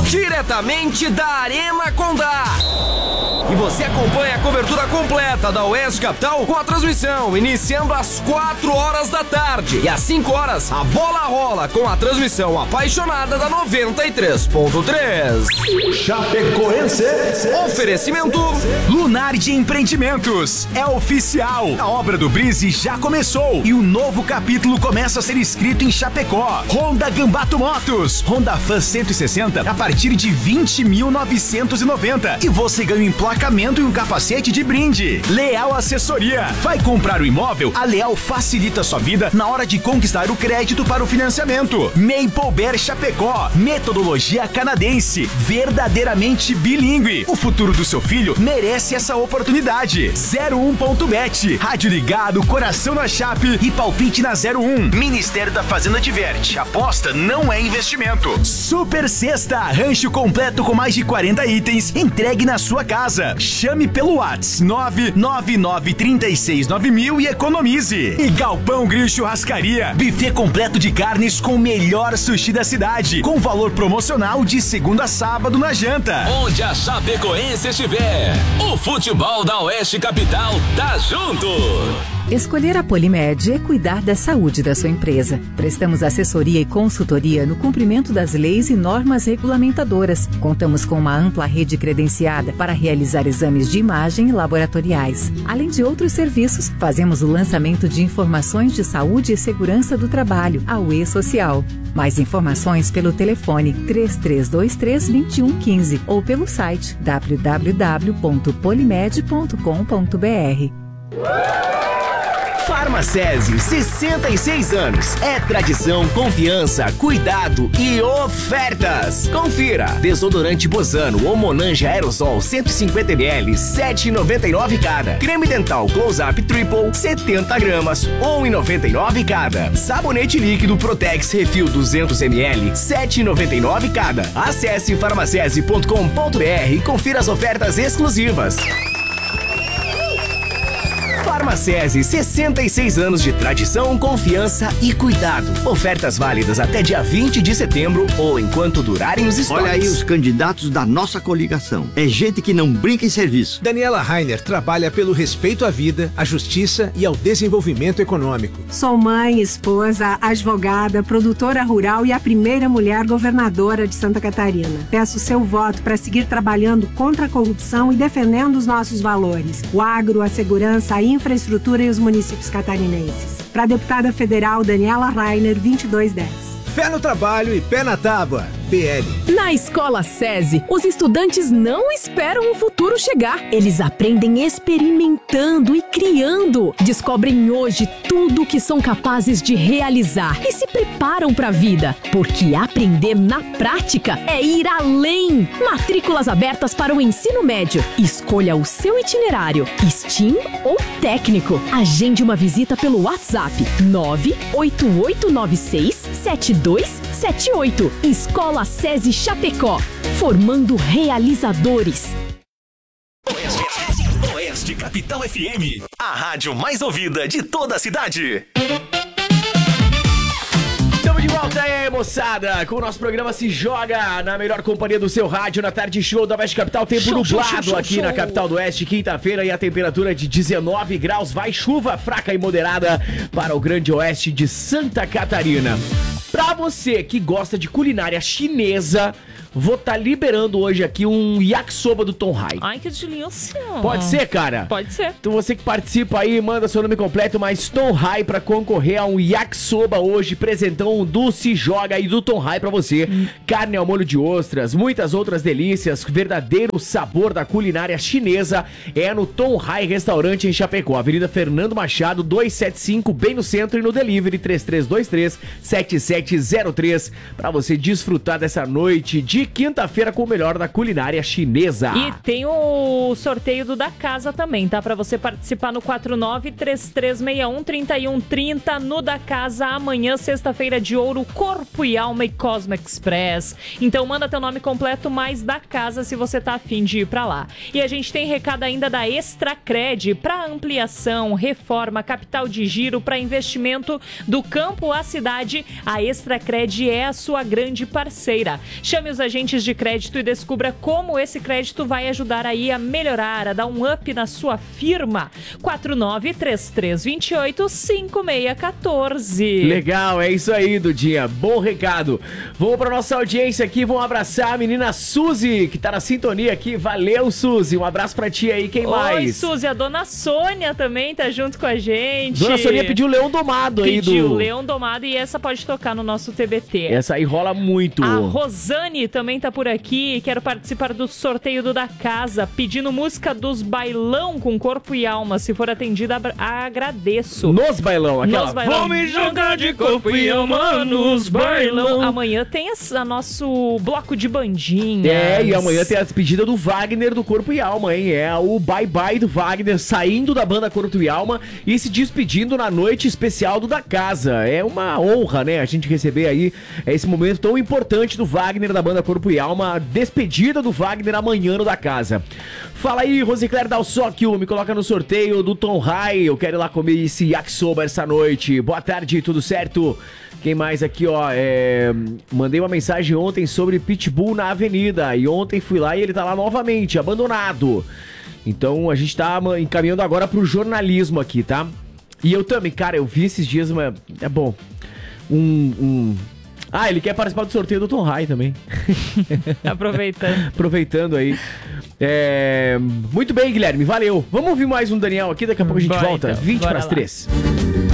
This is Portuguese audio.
diretamente da Arena Condá. E você acompanha a cobertura completa da Oeste Capital com a transmissão iniciando às 4 horas da tarde. E às 5 horas, a bola rola com a transmissão apaixonada da 93.3. Chapecoense. Oferecimento Lunardi Empreendimentos. É oficial. A obra do Brise já começou e o novo capítulo começa a ser escrito em Chapecó. Honda Gambato Motos. Honda Fan 160 a partir de 20.990. E você ganha um emplacamento e um capacete de brinde. Leal Assessoria. Vai comprar o imóvel? A Leal facilita sua vida na hora de conquistar o crédito para o financiamento. Maple Bear Chapecó. Metodologia canadense. Verdadeiramente bilíngue. O futuro do seu filho merece essa oportunidade. 01.bet. Rádio ligado, coração na chape e palpite na 01. Ministério da Fazenda diverte. Aposta não é investimento. Super Sexta. Rancho completo com mais de 40 itens entregue na sua casa. Chame pelo WhatsApp 999369000 e economize. E Galpão Grill Churrascaria. Buffet completo de carnes com o melhor sushi da cidade. Com valor promocional de segunda a sábado na janta. Onde a Chapecoense estiver, o futebol da Oeste Capital tá junto. Escolher a Polimed é cuidar da saúde da sua empresa. Prestamos assessoria e consultoria no cumprimento das leis e normas regulamentadoras. Contamos com uma ampla rede credenciada para realizar exames de imagem e laboratoriais. Além de outros serviços, fazemos o lançamento de informações de saúde e segurança do trabalho, a UE Social. Mais informações pelo telefone 3323-2115 ou pelo site www.polimed.com.br. Farmacese, 66 anos. É tradição, confiança, cuidado e ofertas. Confira. Desodorante Bozano ou Monange Aerosol 150ml, 7,99 cada. Creme dental Close-Up Triple, 70 gramas, 1,99 cada. Sabonete líquido Protex Refil 200ml, 7,99 cada. Acesse farmacese.com.br e confira as ofertas exclusivas. Farmacese, 66 anos de tradição, confiança e cuidado. Ofertas válidas até dia 20 de setembro ou enquanto durarem os estoques. Olha aí os candidatos da nossa coligação. É gente que não brinca em serviço. Daniela Rainer trabalha pelo respeito à vida, à justiça e ao desenvolvimento econômico. Sou mãe, esposa, advogada, produtora rural e a primeira mulher governadora de Santa Catarina. Peço seu voto para seguir trabalhando contra a corrupção e defendendo os nossos valores. O agro, a segurança, a infraestrutura e os municípios catarinenses. Para a deputada federal Daniela Rainer, 2210. Fé no trabalho e pé na tábua. PL. Na Escola SESI, os estudantes não esperam o futuro chegar. Eles aprendem experimentando e criando. Descobrem hoje tudo o que são capazes de realizar e se preparam para a vida. Porque aprender na prática é ir além. Matrículas abertas para o ensino médio. Escolha o seu itinerário, STEAM ou técnico. Agende uma visita pelo WhatsApp 988967278. Escola SESI Chapecó, formando realizadores. Oeste Capital FM, a rádio mais ouvida de toda a cidade. Estamos de volta aí, moçada, com o nosso programa Se Joga na melhor companhia do seu rádio na tarde show da Oeste Capital. Tempo nublado aqui na capital do Oeste, quinta-feira, e a temperatura de 19 graus. Vai chuva fraca e moderada para o grande oeste de Santa Catarina. Pra você que gosta de culinária chinesa, vou estar liberando hoje aqui um yakisoba do Tom Hai. Ai, que delícia. Pode ser, cara? Pode ser. Então você que participa aí, manda seu nome completo, mais Tom Hai pra concorrer a um yakisoba hoje, presentão do Se Joga e do Tom Hai pra você. Carne ao molho de ostras, muitas outras delícias, verdadeiro sabor da culinária chinesa é no Tom Hai Restaurante em Chapecó, Avenida Fernando Machado, 275, bem no centro, e no delivery 3323-7703 pra você desfrutar dessa noite de quinta-feira com o melhor da culinária chinesa. E tem o sorteio do Da Casa também, tá? Pra você participar no 4933613130 no Da Casa amanhã, sexta-feira de ouro, Corpo e Alma e Cosmo Express. Então manda teu nome completo mais Da Casa se você tá afim de ir pra lá. E a gente tem recado ainda da Extracred pra ampliação, reforma, capital de giro, pra investimento do campo à cidade. A Extracred é a sua grande parceira. Chame os agentes agentes de crédito e descubra como esse crédito vai ajudar aí a melhorar, a dar um up na sua firma. 4933285614. Legal, é isso aí, Dudinha. Bom recado. Vamos pra nossa audiência aqui, vamos abraçar a menina Suzy, que tá na sintonia aqui. Valeu, Suzy. Um abraço pra ti aí, quem mais? Oi, Suzy, a dona Sônia também tá junto com a gente. Dona Sônia pediu o Leão Domado aí do... Pediu Leão Domado e essa pode tocar no nosso TBT. Essa aí rola muito. A Rosane também tá por aqui, quero participar do sorteio do Da Casa, pedindo música dos Bailão com Corpo e Alma. Se for atendida, agradeço. Nos Bailão, aquela. Nos Bailão. Vão me jogar de corpo e alma nos Bailão. Amanhã tem a nosso bloco de bandinhas. E amanhã tem a despedida do Wagner do Corpo e Alma, hein? É o bye-bye do Wagner saindo da banda Corpo e Alma e se despedindo na noite especial do Da Casa. É uma honra, né? A gente receber aí esse momento tão importante do Wagner da banda Corpo e Alma, a despedida do Wagner amanhã no Da Casa. Fala aí, Rosicler Dalsóquio, me coloca no sorteio do Tom High. Eu quero ir lá comer esse yakisoba essa noite. Boa tarde, tudo certo? Quem mais aqui, ó? Mandei uma mensagem ontem sobre Pitbull na Avenida. E ontem fui lá e ele tá lá novamente, abandonado. Então a gente tá encaminhando agora pro jornalismo aqui, tá? E eu também, cara, eu vi esses dias uma... É bom. Ah, ele quer participar do sorteio do Tom High também. Aproveitando aí. Muito bem, Guilherme, valeu. Vamos ouvir mais um Daniel aqui, daqui a pouco a gente volta. Então, 20 para as 3.